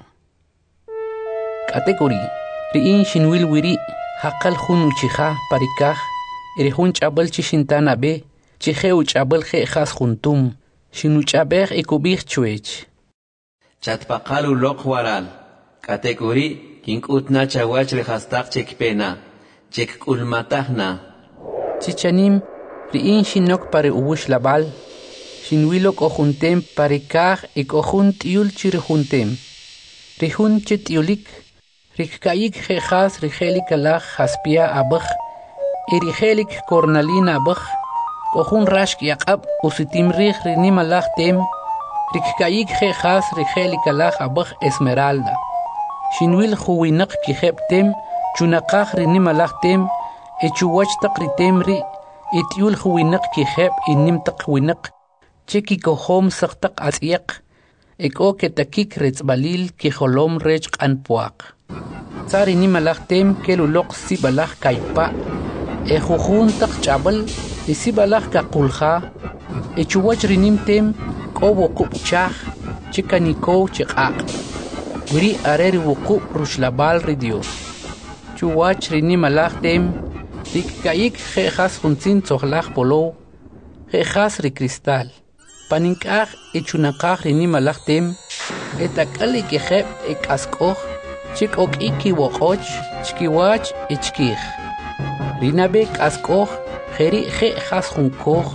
Categoría. Riin shinwil wiri hakal hun uchiha parikah erihun chabal chishintana be chihe uchabal khas juntum shinu chabeh ekubih chuech. Chatpaqalu loqwaral. Categoría kinkutna chawach rehastak chekpena chekkulmatahna. Chichanim riin shinok pare ubush labal shinwilok ojuntem parikah ekojunt yul chirijuntem. Rihun chitiulik Rikayik Jejas, Rigelik Alaj, Jaspia Abaj, Erigelik Cornalina Abaj, Ojun Rashk Yakab, Usitim Rig, Rinim Alaj Tem, Rikayik Jejas, Rigelik Alaj Abaj, Esmeralda. Shinwil Huwinak Kihep Tem, Chunakaj Rinim Alaj Tem, Echuwach Takritem Ri, Etiul Huwinak Kihep, Inim Takwinak, Cheki Kohom Saktak Asiak, Eko Ketakik Retzbalil, Kiholom Rech Anpuak. Tsari ni malaktem kelulok si balak kaipa e jujun tak chabal e si balak kakulha e chuwach rinimtem kobo kupchah chikaniko chikak guri areri wuku rushlabal ridios chuwach rinim malaktem rikkaik jejas junzin tsohlach polo jejas rikristal paninkaj e chunakaj rinim malaktem etakali kejeb e kaskoh Chik ok iki wokoch, chkiwach, ichkich. Rinabek askoch, heri he has hunkoch.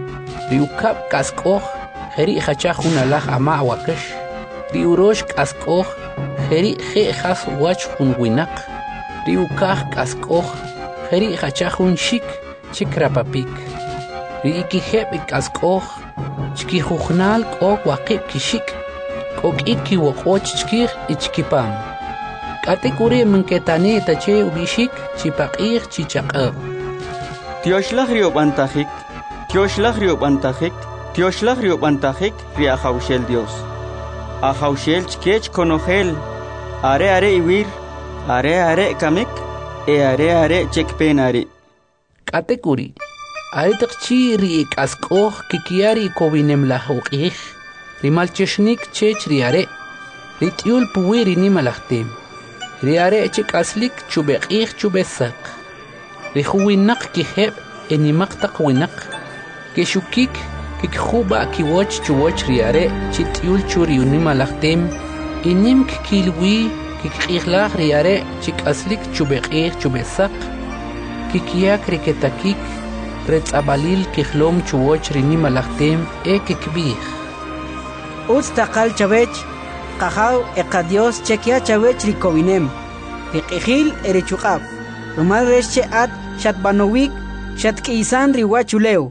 Riukap kaskoch, heri hachach unalach ama wakesh. Riurosh kaskoch, heri he has wach hunwinak. Riukach kaskoch, heri hachach un shik, chikrapapik. Riikihep kaskoch, chkihuchnal ok wakip kishik. Ok iki wokoch chkich, ichkipam. Categoría menketane tache ubishik chipaqir chichaqab. Tioshlag bantajik, Tioshlag bantajik, Tioshlag bantajik ri ajaushel Dios. Ajaushel chkech konogel, are are iwir, are are kamik, e are are chekpenari. Categoría. Aritaqchi ri kaskoh kikiari kobinem lahuqih. Rimalcheshnik chech riare. Ritiul puwiri ni malachtem. Riare chik aslik chubekih chubesak. Rihuwinak kiheb enimaktak winak. Keshukik kikhuba kiwach chuwach riare chitiul churiuni malachtem. Inim kikilwi kikihlah riare chik aslik chubekih chubesak. Kikiak riketakik retzabalil kihlom chuwach rini malachtem e kikbih. Ustakal chavech Kahaw ekadios chekia chawech rikowinem. Rikihil erechukab. Rumal resche at shatbanowik shatkiisan riwachuleu.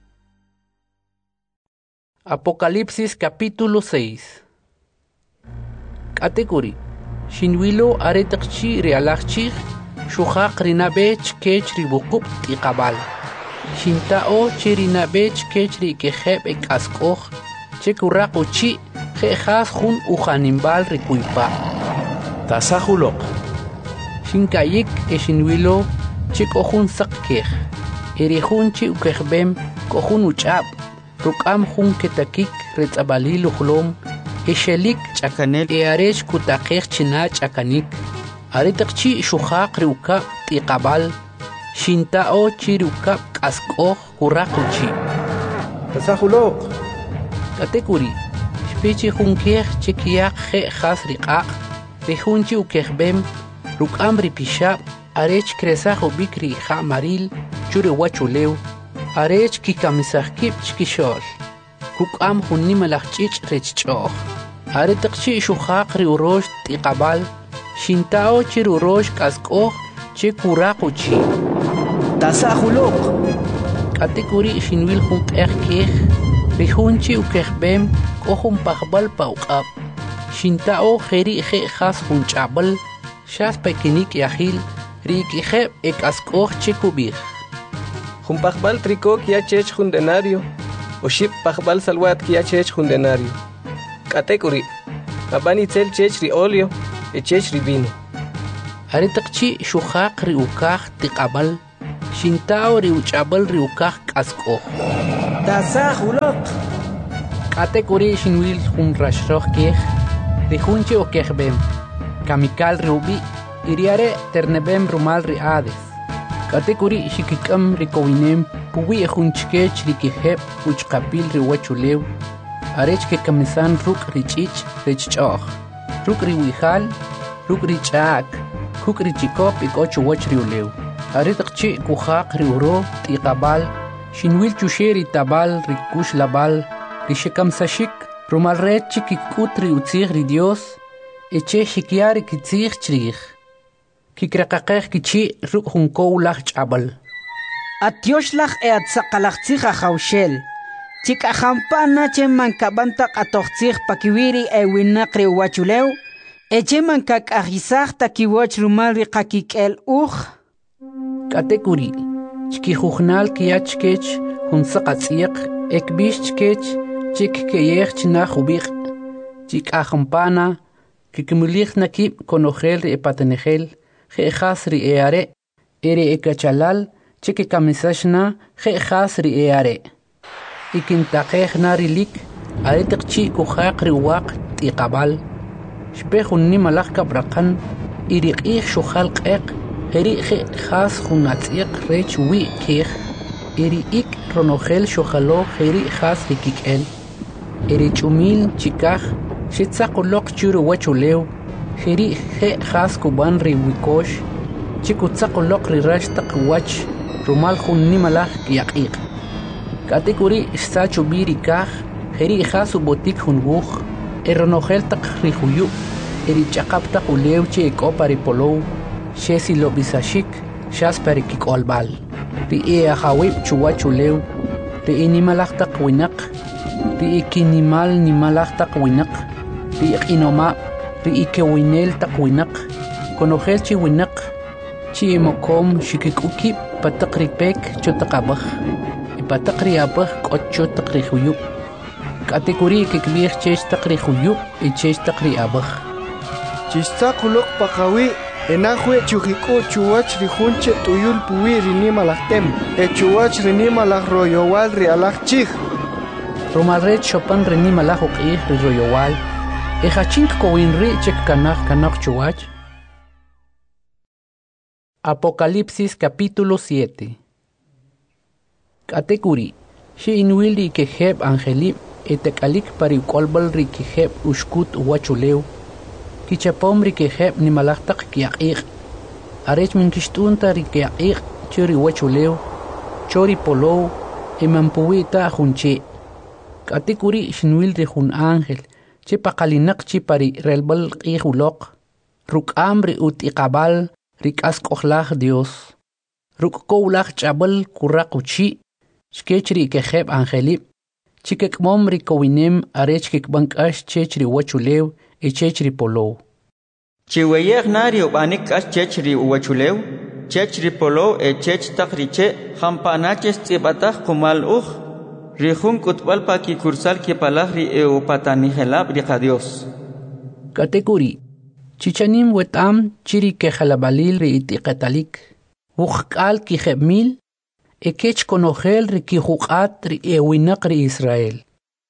Apocalipsis capítulo seis. Categoría. Shinwilo aretakchi realachchi shuhaq rinabech kech ribukup tiqabal. Shintao chirinabech kech rikeheb ekaskoch chekurakuchi Jejas jun ujanimbal rikuipa. Tasahulok. Shinkayik e shinwilo chik ojun sakkej. Erihun chi ukejbem kohun uchab. Rukam jun ketakik retzabalil uhlom. Eshelik chakanel e arech kutakej china chakanik. Aritakchi shuhaq riukap tiqabal. Shintao chi riukap kaskoj kurakuchi. Tasahulok. Categoría. Pichi hunkeh chikiak he has riqaq, rihunchi ukehbem, rukam ripishab, arech kresach ubikri ha maril, chure wachuleu, arech kikamisahkip chkishol, kukam hunnimalachchich rechchoch, aretakchi shuhaq riurosh tiqabal, shintao chirurosh kaskoch, chikurakuchi. Tasahulok. Categoría shinwil hunkeh keh, rihunchi ukehbem, kohum pahbal pauqab. Shintao heri he has hunchabal, shas pekinik yahil, rikiheb ek askoch chikubih. Humpahbal triko kia chech hundenario, o ship pahbal salwat kia chech hundenario. Category. Abani tel chech ri olio, echech ribino. Aritaqchi shuhaq riukaq tiqabal, shintao riuchabal riukaq kasko. Tasa hulok. Kate kuri shinwil hun rashroh kej, rihunche o kejbem. Kamikal riubi, iriare ternebem rumal riades. Kate kuri shikikam rikowinem, puwi ehunchkech rikiheb uchkapil riwachulew. Arech ke kamisan ruk richich richchoh. Ruk riwihal, ruk richak, kuk richikop ikochu wach riulew. Aritaqchi kuhaq riuro tiqabal, shinwil chusheri tabal rikush labal, rishikam sashik, rumal rechi kikut riutzig ri Dios, eche shikiari kitzig chrich. Kikrakaqeh kichi ruk hunkow lach chabal. Atioslach e atzaqalachtzig ajawshel. Chika jampana che mankabantak atochtzig pakiwiri e winakri wachulew, eche mankak ajizag takiwach rumal riqakik el uj. Katekuri, chki jujnal kiachkech, hunsaqatsiq, ekbishchkech, chik keyech na jubik, chik ajampana, kikmulich nakib konogel ri epatenegel, gejas ri eare, ere ekachalal, chik kamisashna, gejas ri eare. Ikintaqeh narilik, aritaqchi kuhaq riwaq tiqabal, shpehun ni malak kabrakan, iriqih shuhal qeq, Heri khas khunatiq rech wi kih eri ik ronogel shokhalo heri khas rikikel eri chumil chikaj shitsaqoloq churu wachulew heri he khas kuban ri wikosh chikutsaqoloq ri rashtaq wach rumal khunni malaj yaqiq katekuri sachu biri kaj heri khas botik hunbuj eronogel taq ri huyu eri chaqaptaq ulew che kopari polow Shesi lo bisashik, shas perikik olbal. Ri e ahawib chuwachulew, ri inimalachtak winak, ri ikinimal nimalachtak winak, ri ikinoma, ri ikewinel tak winak, konogel chi winak, chi mokom shikikuki patakri pek chotakabah, ipatakri abah kocho takri huyub. Katekuri kikbir chesh takri huyub, i chesh takri abah. Chistakulok pakawi. Enahue chujiku chuwach rihunche tuyul puwi rinima lachtem. E chuwach rinima lach royowal rialach chich. Romalret chopan rinima lach uqih ri royowal. E hachink kowin ri chek kanach kanach chuwach. Apocalipsis capítulo siete. Katekuri. Shi inwil ri keheb angelip etekalik pari kolbal ri keheb ushkut wachulew. Kichapom rikeheb ni malachtak kiaqiq. Arech min kishtunta rikiaqiq churi wachulew, chori polow, emampuwita junche. Katikuri shinwil rihun ángel, che pakalinak chi pari relbal qihulok, ruk amri ut iqabal rikaskohlach Dios. Ruk kowlach chabal kurakuchi, shkechri keheb angelip, chikekmom rikowinem arech kikbankash chechri wachulew, e chechri polow. Chiweyeg nario banik as chechri uwachulew, chechri polow e chech takriche, hampanaches tibatach kumal uj, rihun kutbal pa ki kursal ki palahri e upatanihelab riqa Dios. Katekuri, chichanim wetam chiri ke jalabalil ri itiqetalik, uqkal ki jebmil, e kech konogel ri ki huqat ri e winak ri Israel.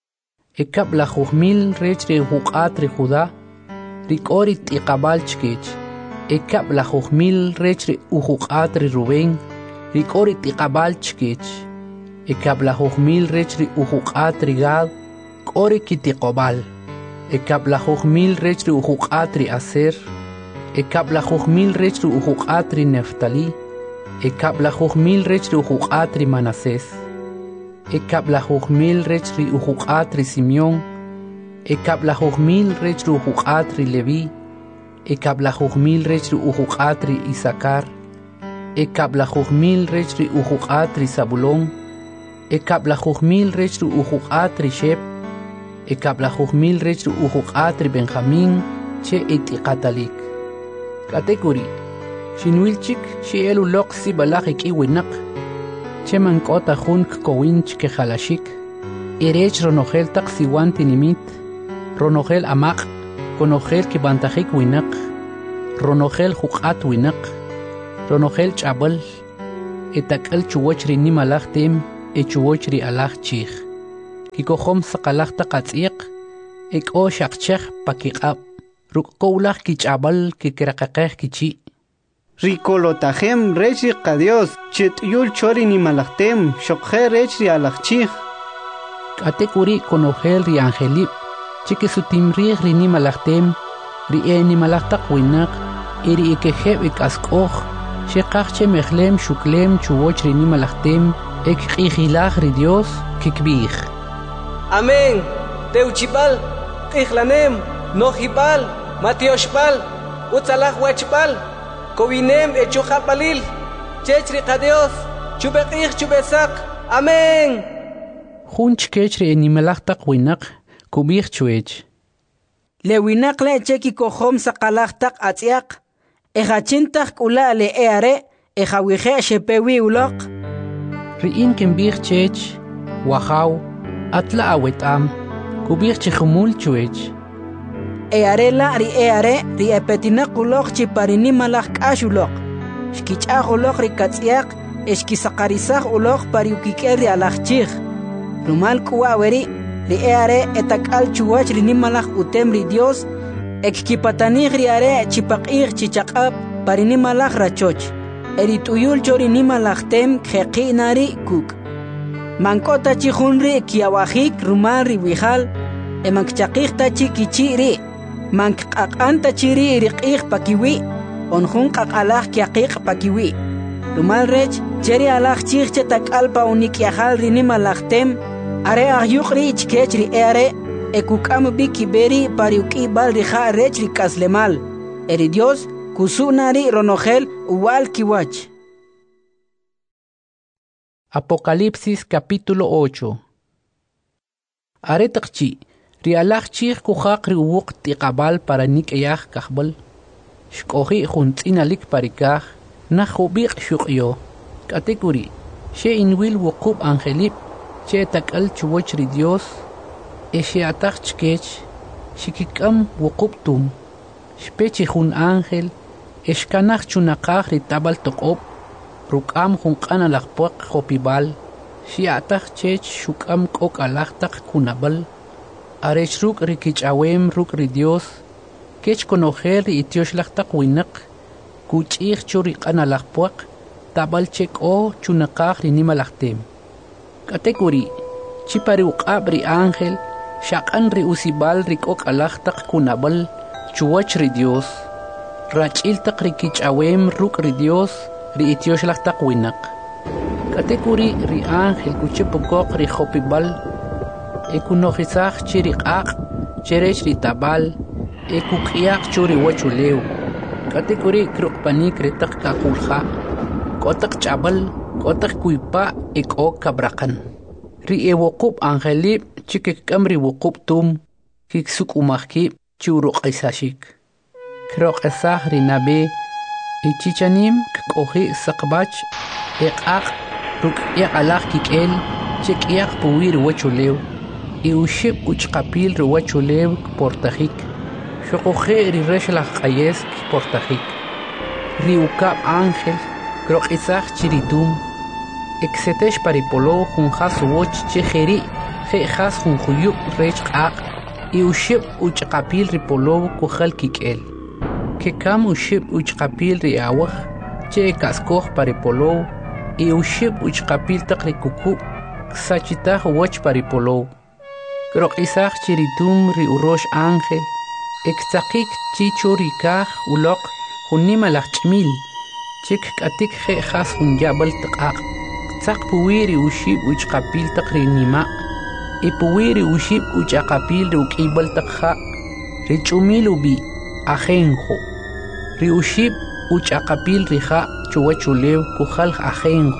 Ekab la jujmil rech ri huqat ri Judá, rikori tiqabal chkech. Ekab la jujmil rech ri uhuqat ri Rubén, rikori tiqabal chkech. Ekab la jujmil rech ri uhuqat ri Gad, kori kitiqobal. Ekab la jujmil rech ri uhuqat ri Aser, ekab la jujmil rech ri uhuqat ri Neftali, ekab la jujmil rech ri uhuqat ri Manasés. Ekab la jujmil rech ri uhuqat ri Simeón, ekab la jujmil rech ri uhuqat ri Leví, ekab la jujmil rech ri uhuqat ri Isaacar, ekab la jujmil rech ri uhuqat ri Zabulón, ekab la jujmil rech ri uhuqat ri Shep, ekab la jujmil rech ri uhuqat ri Benjamín, che itiqatalik. Katekuri, shinwilchik shi elu loq si balajik iwinak, che mankota junk kowinch ke jalashik, irech ronogel tak siwan tinimit, ronogel amaq, konogel ki bantajik winak, ronogel juqat winak ronogel chabal etakal chuwach ri nimalachtem e chuwach ri alach chich kikohom saqalach taqatsiq ek o shaqchech pakiqab ruk kowlach kichabal kikraqaqeh kichi Ricolotajem rechi qadios chit yul chori ni malachtem shokhe rechi alachchich Atekuri konogel ri angelip chike sutimri ri ni malachtem ri e ni malachtaq winak iri ikeheb ik askoh sheqachche mekhlem shuklem chuwoch ri ni malachtem ek qihilach ri Dios kikbih Amén teuchipal qichlanem nohipal matioshpal utzalach wachpal Kovinem echujalpalil, chechri qadios, chubeqih chubesak, amén. Junch kechri enimelachtak winak, kubich chuech. Le winak le cheki kohom sakalachtak atziak, ejachintak ula le eare, ejawihe shepewi ulok. Riin kembich chech, wahaw, atla awetam, kubich chihumul chuech. Earela ri eare ri epetina kulok chiparini malak ashulok. Shkichah ulok ri katsiak, eshkisakarisah ulok pariukiker ri alachchich. Rumal kuaweri ri eare etakal chuwach ri nimalak utem ri Dios, ekkipatanich ri are chipakich chichakab parini malak rachoch. Erituyul chori nimalak tem kheqi nari kuk. Mankota chihunri kiawahik rumal ri wihal, emakchakich tachi kichi ri. Man qaqanta chiri riqih pakiwi onjun qaqalaj kiaqiq pakiwi lumal rech cheri alaj chiqche takalpa unikiajal rinimalajtem are ahyuqri chkechri ere ekukam bikiberi pariuki bal rija rech rikaslemal eri Dios kusunari ronogel uwal kiwach Apocalipsis capítulo ocho Are taqchi Rialach chich kuhaq riwuq tiqabal para nik eyah kahbal. Shkohi juntinalik parikah na hubiq shukyo. Kategori she inwil wukub angelip che takal chuwach ri Dios e she atach chkech shikikam wukub tum. Shpechi jun angel eshkanach chunaqah ri tabal toqob rukam junqana laqpuaq hopibal she atach chech shukam kok alachtaq kunabal. Arech ruk rikich awem ruk ri Dios, kech konojer ri itiosh lachtak winak, kuchich churi kanalakpuak, tabal chek o chunakach ri nimalachtem. Kategori, chipari ukab ri angel, shakan ri usibal ri kok alachtak kunabal, chuwach ri Dios, rachiltak rikich awem ruk ri Dios, ri itiosh lachtak winak. Kategori ri angel kuchipukok ri hopibal, Ekunojisach chiriqaq cherech ritabal ekuqiaq churi wachuleu kategori krukpanik retak kakulja kotak chabal kotak kuipa eko kabrakan ri ewokub angelip chikekam ri wokub tum kiksuk umahki churuqisashik kroqesah ri nabe ichichanim kohi saqbach eqaq ruk'iaq alaq kikel chekiaq puwir wachuleu Iushib uchqapil ruwachulew portajik. Shokoje ri reshlach qayes portajik. Riukab ángel kroqisaj chiritum. Exetesh paripolo junjas woch chejeri jejas junjuyuk rechqaq. Iushib uchqapil ripolo kujal kikel. Kekam ushib uchqapil ri awaj che kaskoj paripolo. Iushib uchqapil taqrikuku sachitaj woch paripolo. Kroqisaj chiritum ri urosh ángel, extakik chicho rikaj ulok junimalaj chmil, chik katik jejas junyabal taqaq, tzaq puwiri ushib uchqapil taq ri nima, i puwiri ushib uchaqapil ri ukibal taqja, ri chumil ubi ajenjo, ri ushib uchaqapil rija chuwachulew kujal ajenjo.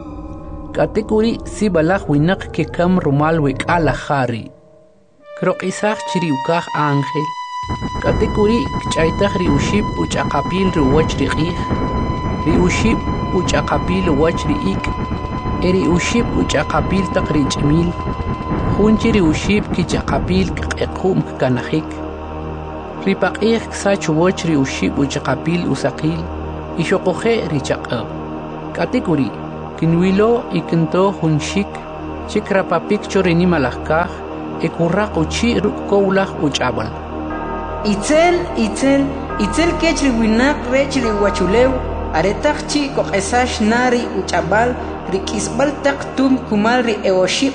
Kategori sibalaj winak kekam rumal wek alajari. Kroqisaj chiriukaj ángel. Kategori kchaytaj ri ushib uchaqapil ri wach ri q'ij. Ri ushib uchaqapil wach ri ik. Eri ushib uchaqapil taq ri ch'mil. Junchi ri ushib kichaqapil kq'equm kanajik. ripaq'iq ksa chuwoch ri uxib uchaqapil usaqil ixoqoje richaq'ab k'atikuri kinwilo ikinto junxik chikrapapik chorinimalajkaj ekurraq uchi ruk'kowlaj uch'abal itzel itzel itzel kech ri winaq rech ri wachulew aretaq chi koq'esax nari uch'abal ri k'isb'al taq tum kumal ri eoxib.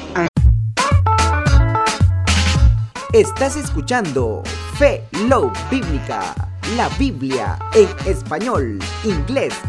Estás escuchando Fe Love Bíblica, la Biblia en español, inglés